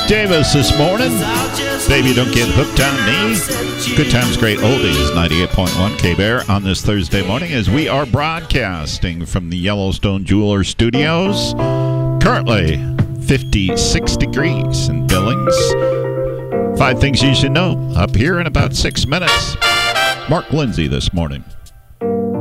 Davis this morning. Baby, don't get hooked on me. Good Times, Great Oldies, 98.1 K-Bear on this Thursday morning as we are broadcasting from the Yellowstone Jeweler Studios. Currently 56 degrees in Billings. 5 things you should know up here in about 6 minutes. Mark Lindsay this morning.